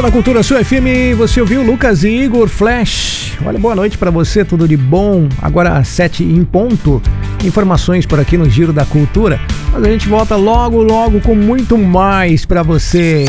Na Cultura Sul FM, você ouviu Lucas e Igor Flash. Olha, boa noite pra você, tudo de bom. Agora às 7 em ponto. Informações por aqui no Giro da Cultura. Mas a gente volta logo com muito mais pra você.